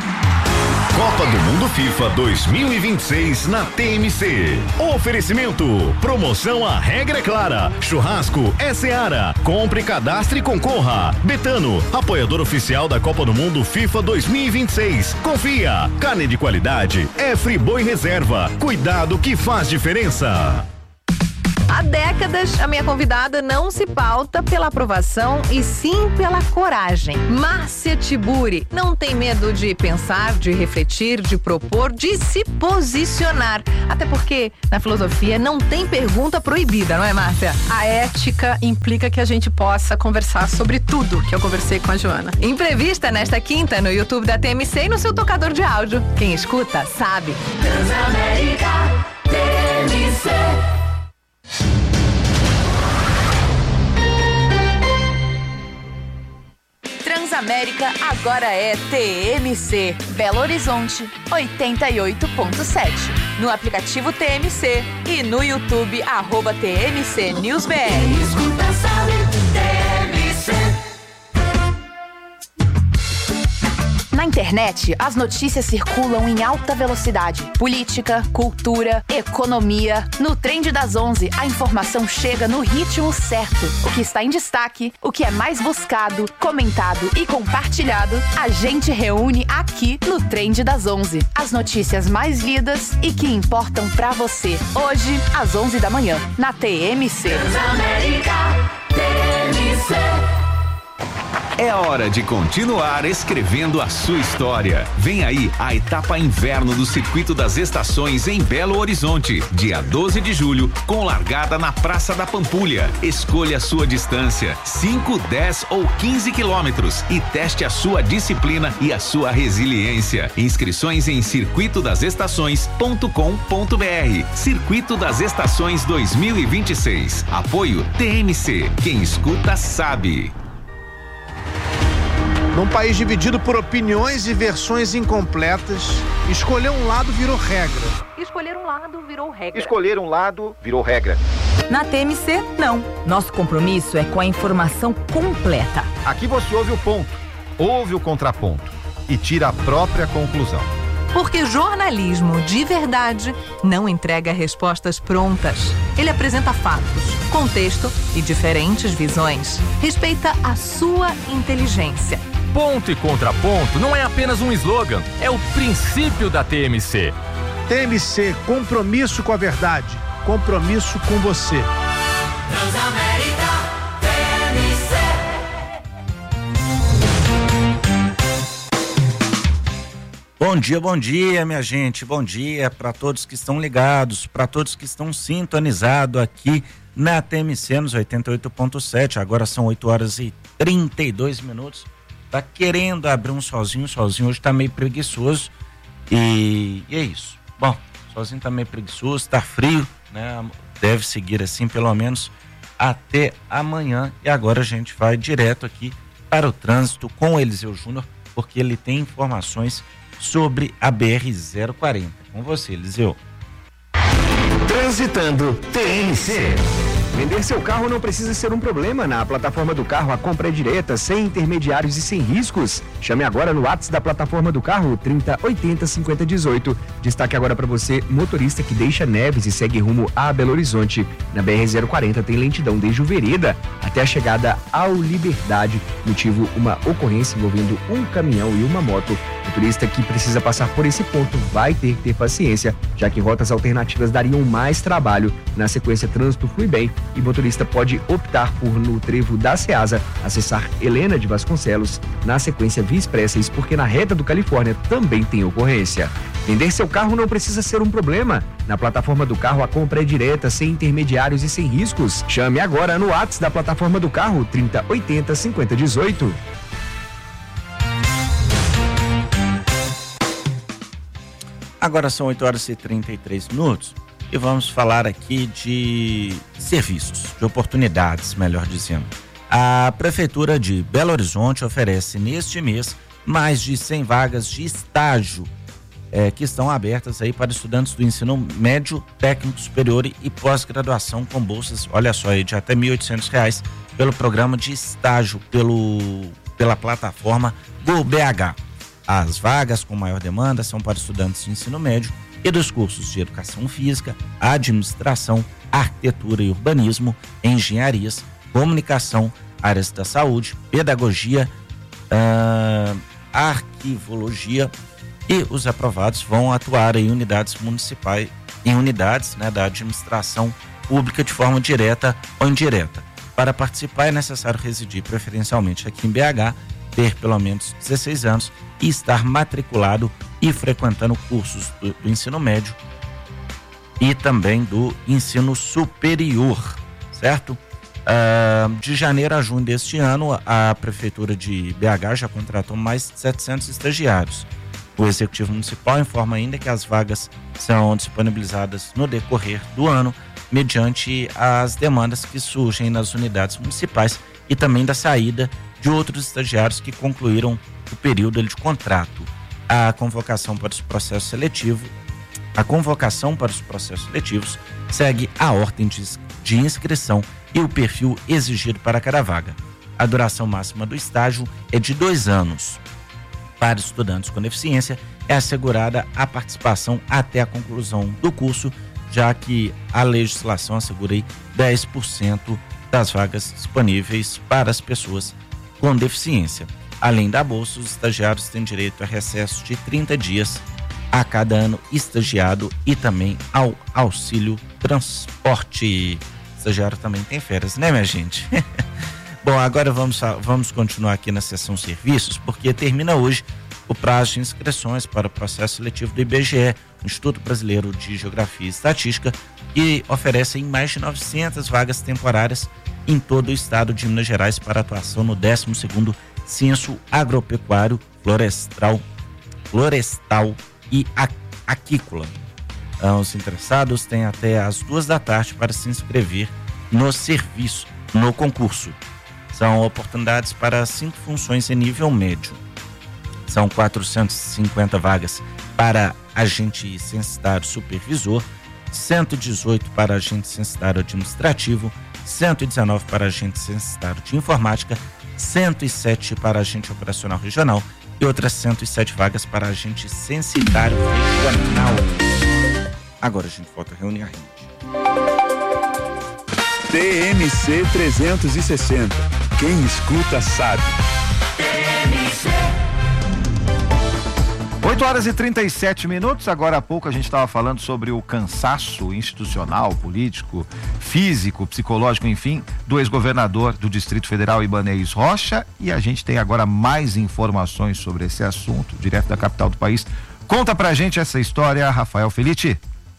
Copa do Mundo FIFA 2026 na TMC. Oferecimento. Promoção A Regra é Clara. Churrasco é Seara. Compre, cadastre e concorra. Betano, apoiador oficial da Copa do Mundo FIFA 2026. Confia. Carne de qualidade é Friboi Reserva. Cuidado que faz diferença. Há décadas, a minha convidada não se pauta pela aprovação e sim pela coragem. Márcia Tiburi não tem medo de pensar, de refletir, de propor, de se posicionar. Até porque, na filosofia, não tem pergunta proibida, não é, Márcia? A ética implica que a gente possa conversar sobre tudo que eu conversei com a Joana. Entrevista nesta quinta no YouTube da TMC e no seu tocador de áudio. Quem escuta, sabe. Transamérica TMC. Transamérica agora é TMC. Belo Horizonte 88.7. No aplicativo TMC e no YouTube @TMC News BR. Escuta, sabe, TMC. Na internet, as notícias circulam em alta velocidade. Política, cultura, economia. No Trend das 11, a informação chega no ritmo certo. O que está em destaque, o que é mais buscado, comentado e compartilhado, a gente reúne aqui no Trend das 11. As notícias mais lidas e que importam pra você. Hoje, às 11 da manhã, na TMC. Transamérica TMC. É hora de continuar escrevendo a sua história. Vem aí a etapa inverno do Circuito das Estações em Belo Horizonte, dia 12 de julho, com largada na Praça da Pampulha. Escolha a sua distância, 5, 10 ou 15 quilômetros e teste a sua disciplina e a sua resiliência. Inscrições em circuitodasestações.com.br. Circuito das Estações 2026. Apoio TMC. Quem escuta sabe. Num país dividido por opiniões e versões incompletas, escolher um lado virou regra. Escolher um lado virou regra. Escolher um lado virou regra. Na TMC, não. Nosso compromisso é com a informação completa. Aqui você ouve o ponto, ouve o contraponto e tira a própria conclusão. Porque jornalismo de verdade não entrega respostas prontas. Ele apresenta fatos, contexto e diferentes visões. Respeita a sua inteligência. Ponto e contraponto não é apenas um slogan, é o princípio da TMC. TMC, compromisso com a verdade, compromisso com você. Transamérica TMC. Bom dia, minha gente. Bom dia para todos que estão ligados, para todos que estão sintonizados aqui na TMC nos 88.7. Agora são 8h32. Tá querendo abrir um solzinho hoje tá meio preguiçoso e é isso. Bom, sozinho tá meio preguiçoso, tá frio, né? Deve seguir assim pelo menos até amanhã. E agora a gente vai direto aqui para o trânsito com o Eliseu Júnior, porque ele tem informações sobre a BR-040. Com você, Eliseu. Transitando TMC. Vender seu carro não precisa ser um problema. Na plataforma do carro, a compra é direta, sem intermediários e sem riscos. Chame agora no WhatsApp da plataforma do carro, 3080-5018. Destaque agora para você, motorista que deixa Neves e segue rumo a Belo Horizonte. Na BR-040 tem lentidão desde o Vereda até a chegada ao Liberdade. Motivo, uma ocorrência envolvendo um caminhão e uma moto. Motorista que precisa passar por esse ponto vai ter que ter paciência, já que rotas alternativas dariam mais trabalho. Na sequência, trânsito flui bem e motorista pode optar por, no trevo da Ceasa, acessar Helena de Vasconcelos, na sequência Via Expressas, porque na reta do Califórnia também tem ocorrência. Vender seu carro não precisa ser um problema. Na plataforma do carro, a compra é direta, sem intermediários e sem riscos. Chame agora no WhatsApp da plataforma do carro, 3080-5018. Agora são 8h33 e vamos falar aqui de serviços, de oportunidades, melhor dizendo. A Prefeitura de Belo Horizonte oferece neste mês mais de 100 vagas de estágio que estão abertas aí para estudantes do ensino médio, técnico superior e pós-graduação com bolsas, olha só, aí, de até R$ 1.800 pelo programa de estágio pela plataforma do BH. As vagas com maior demanda são para estudantes de ensino médio e dos cursos de educação física, administração, arquitetura e urbanismo, engenharias, comunicação, áreas da saúde, pedagogia, arquivologia, e os aprovados vão atuar em unidades municipais, da administração pública de forma direta ou indireta. Para participar é necessário residir preferencialmente aqui em BH, ter pelo menos 16 anos e estar matriculado e frequentando cursos do ensino médio e também do ensino superior, certo? De janeiro a junho deste ano, a Prefeitura de BH já contratou mais de 700 estagiários. O Executivo Municipal informa ainda que as vagas são disponibilizadas no decorrer do ano, mediante as demandas que surgem nas unidades municipais e também da saída de outros estagiários que concluíram o período de contrato. A convocação para os processos seletivos segue a ordem de inscrição e o perfil exigido para cada vaga. A duração máxima do estágio é de 2 anos. Para estudantes com deficiência, é assegurada a participação até a conclusão do curso, já que a legislação assegura 10% das vagas disponíveis para as pessoas com deficiência. Além da bolsa, os estagiários têm direito a recesso de 30 dias a cada ano estagiado e também ao auxílio transporte. Estagiário também tem férias, né, minha gente? Bom, agora vamos continuar aqui na seção serviços, porque termina hoje o prazo de inscrições para o processo seletivo do IBGE, Instituto Brasileiro de Geografia e Estatística, que oferece mais de 900 vagas temporárias em todo o estado de Minas Gerais para atuação no 12º Censo Agropecuário, Florestal e Aquícola. Os interessados têm até às 14h para se inscrever no concurso. São oportunidades para 5 funções em nível médio. São 450 vagas para agente censitário supervisor, 118 para agente censitário administrativo, 119 para agente censitário de informática, 107 para agente operacional regional e outras 107 vagas para agente censitário regional. Agora a gente volta a reunir a rede. TMC 360. Quem escuta sabe. 8h37. Agora há pouco a gente estava falando sobre o cansaço institucional, político, físico, psicológico, enfim, do ex-governador do Distrito Federal, Ibanez Rocha, e a gente tem agora mais informações sobre esse assunto, direto da capital do país. Conta pra gente essa história, Rafael Felitti.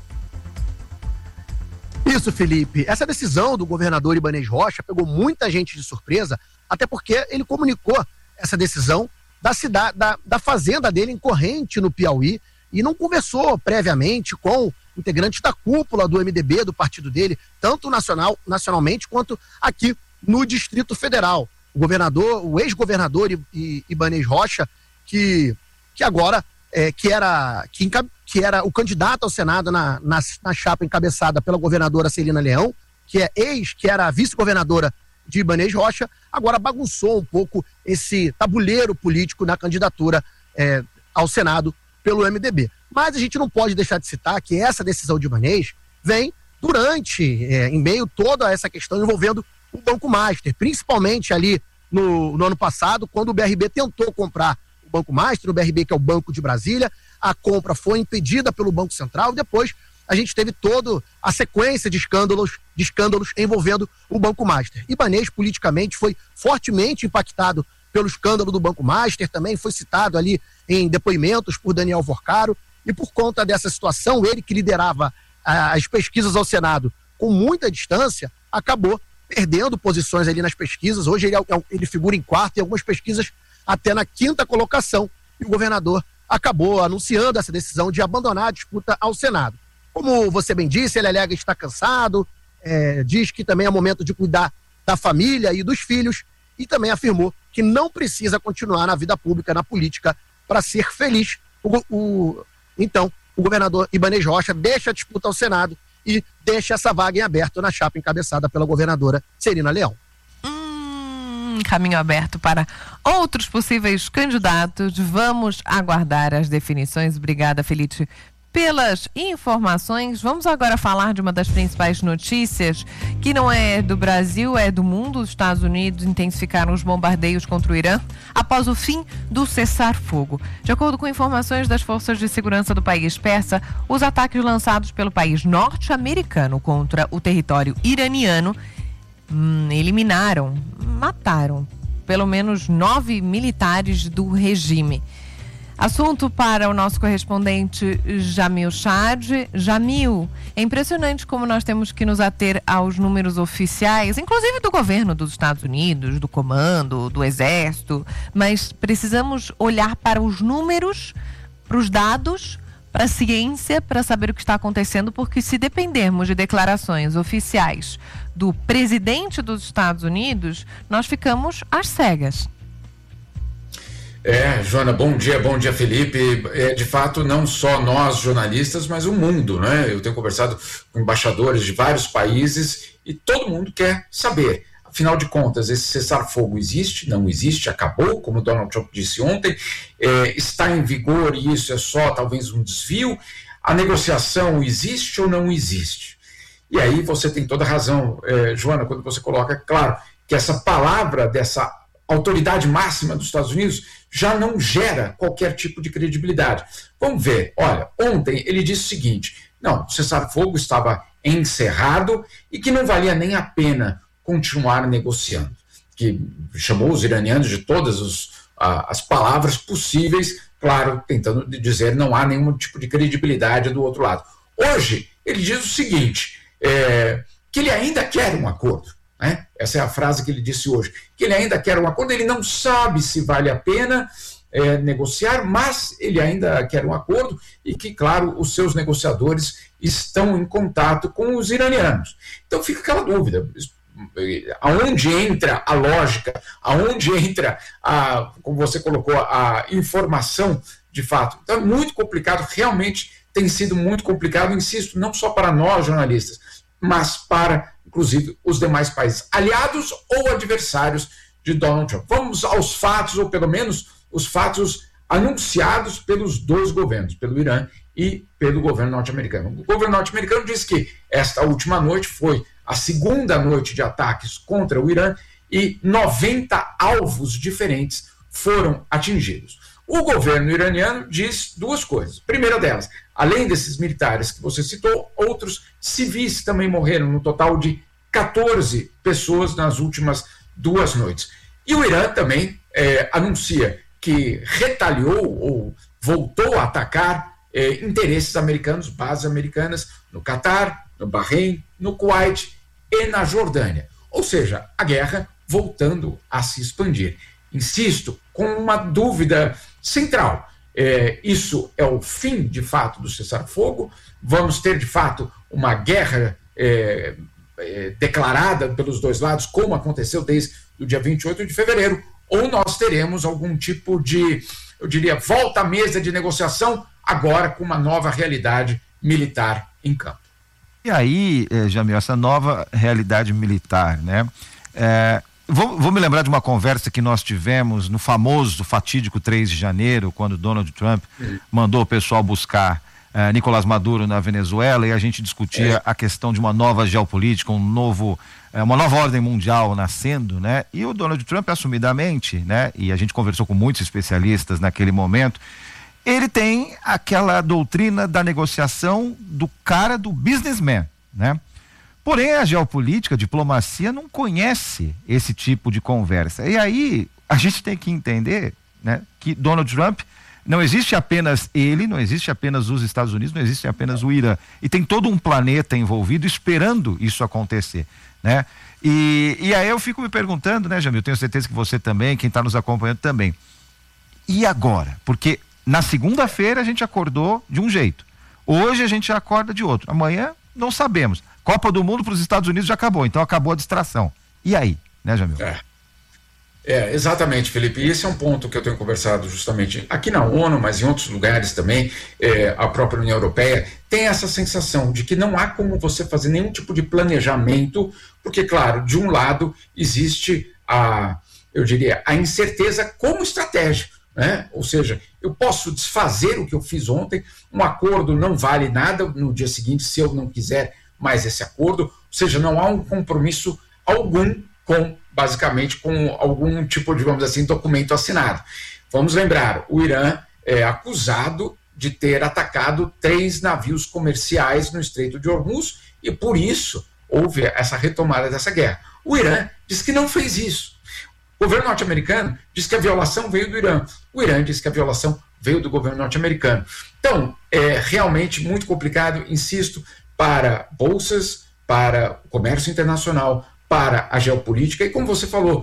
Isso, Felipe. Essa decisão do governador Ibanez Rocha pegou muita gente de surpresa, até porque ele comunicou essa decisão da fazenda dele em Corrente, no Piauí, e não conversou previamente com integrantes da cúpula do MDB, do partido dele, tanto nacionalmente quanto aqui no Distrito Federal. O ex-governador Ibanez Rocha, que agora que era o candidato ao Senado na chapa encabeçada pela governadora Celina Leão, que era a vice-governadora de Ibanez Rocha, agora bagunçou um pouco esse tabuleiro político na candidatura ao Senado pelo MDB. Mas a gente não pode deixar de citar que essa decisão de Ibanez vem em meio toda essa questão envolvendo o Banco Master, principalmente ali no ano passado, quando o BRB tentou comprar o Banco Master, o BRB que é o Banco de Brasília, a compra foi impedida pelo Banco Central e depois a gente teve toda a sequência de escândalos envolvendo o Banco Master. Ibanez, politicamente, foi fortemente impactado pelo escândalo do Banco Master, também foi citado ali em depoimentos por Daniel Vorcaro, e por conta dessa situação, ele que liderava as pesquisas ao Senado com muita distância, acabou perdendo posições ali nas pesquisas. Hoje ele figura em 4º e algumas pesquisas até na 5ª colocação, e o governador acabou anunciando essa decisão de abandonar a disputa ao Senado. Como você bem disse, ele alega estar cansado, diz que também é momento de cuidar da família e dos filhos, e também afirmou que não precisa continuar na vida pública, na política, para ser feliz. Então, o governador Ibanez Rocha deixa a disputa ao Senado e deixa essa vaga em aberto na chapa encabeçada pela governadora Celina Leão. caminho aberto para outros possíveis candidatos. Vamos aguardar as definições. Obrigada, Felipe, pelas informações. Vamos agora falar de uma das principais notícias, que não é do Brasil, é do mundo. Os Estados Unidos intensificaram os bombardeios contra o Irã após o fim do cessar-fogo. De acordo com informações das forças de segurança do país persa, os ataques lançados pelo país norte-americano contra o território iraniano mataram pelo menos 9 militares do regime. Assunto para o nosso correspondente Jamil Chad. Jamil, é impressionante como nós temos que nos ater aos números oficiais, inclusive do governo dos Estados Unidos, do comando, do exército, mas precisamos olhar para os números, para os dados, para a ciência, para saber o que está acontecendo, porque se dependermos de declarações oficiais do presidente dos Estados Unidos, nós ficamos às cegas. Joana, bom dia, Felipe. De fato, não só nós jornalistas, mas o mundo, né? Eu tenho conversado com embaixadores de vários países e todo mundo quer saber. Afinal de contas, esse cessar-fogo existe? Não existe? Acabou? Como Donald Trump disse ontem, está em vigor e isso é só talvez um desvio? A negociação existe ou não existe? E aí você tem toda a razão, Joana, quando você coloca, claro, que essa palavra dessa autoridade máxima dos Estados Unidos já não gera qualquer tipo de credibilidade. Vamos ver, olha, ontem ele disse o seguinte, não, o cessar-fogo estava encerrado e que não valia nem a pena continuar negociando, que chamou os iranianos de todas as palavras possíveis, claro, tentando dizer não há nenhum tipo de credibilidade do outro lado. Hoje, ele diz o seguinte, que ele ainda quer um acordo, né? Essa é a frase que ele disse hoje, que ele ainda quer um acordo, ele não sabe se vale a pena negociar, mas ele ainda quer um acordo e que, claro, os seus negociadores estão em contato com os iranianos. Então fica aquela dúvida, aonde entra a lógica, aonde entra como você colocou, a informação de fato. Então é muito complicado, realmente tem sido muito complicado, insisto, não só para nós jornalistas, mas para, inclusive, os demais países, aliados ou adversários de Donald Trump. Vamos aos fatos, ou pelo menos os fatos anunciados pelos dois governos, pelo Irã e pelo governo norte-americano. O governo norte-americano diz que esta última noite foi a segunda noite de ataques contra o Irã e 90 alvos diferentes foram atingidos. O governo iraniano diz duas coisas. Primeira delas, além desses militares que você citou, outros civis também morreram, no total de 14 pessoas nas últimas 2 noites. E o Irã também anuncia que retaliou ou voltou a atacar interesses americanos, bases americanas no Catar, no Bahrein, no Kuwait e na Jordânia. Ou seja, a guerra voltando a se expandir. Insisto, com uma dúvida central. Isso é o fim, de fato, do cessar-fogo? Vamos ter, de fato, uma guerra declarada pelos dois lados, como aconteceu desde o dia 28 de fevereiro? Ou nós teremos algum tipo de, eu diria, volta à mesa de negociação, agora com uma nova realidade militar em campo? E aí, Jamil, essa nova realidade militar, né? Vou me lembrar de uma conversa que nós tivemos no fatídico 3 de janeiro, quando Donald Trump mandou o pessoal buscar Nicolás Maduro na Venezuela, e a gente discutia a questão de uma nova geopolítica, uma nova ordem mundial nascendo, né? E o Donald Trump, assumidamente, né? E a gente conversou com muitos especialistas naquele momento, ele tem aquela doutrina da negociação do cara do businessman, né? Porém, a geopolítica, a diplomacia não conhece esse tipo de conversa. E aí, a gente tem que entender, né, que Donald Trump, não existe apenas ele, não existe apenas os Estados Unidos, não existe apenas o Irã. E tem todo um planeta envolvido esperando isso acontecer, né? E aí eu fico me perguntando, né, Jamil, tenho certeza que você também, quem está nos acompanhando também. E agora? Porque na segunda-feira a gente acordou de um jeito. Hoje a gente acorda de outro. Amanhã não sabemos. Copa do Mundo para os Estados Unidos já acabou, então acabou a distração. E aí, né, Jamil? Exatamente, Felipe. E esse é um ponto que eu tenho conversado justamente aqui na ONU, mas em outros lugares também, a própria União Europeia tem essa sensação de que não há como você fazer nenhum tipo de planejamento, porque, claro, de um lado existe eu diria, a incerteza como estratégia, né? Ou seja, eu posso desfazer o que eu fiz ontem, um acordo não vale nada no dia seguinte se eu não quiser mais esse acordo, ou seja, não há um compromisso algum basicamente com algum tipo de, vamos dizer assim, documento assinado. Vamos lembrar, o Irã é acusado de ter atacado 3 navios comerciais no Estreito de Hormuz e por isso houve essa retomada dessa guerra. O Irã diz que não fez isso. O governo norte-americano diz que a violação veio do Irã. O Irã diz que a violação veio do governo norte-americano. Então, é realmente muito complicado, insisto, para bolsas, para o comércio internacional, para a geopolítica e, como você falou,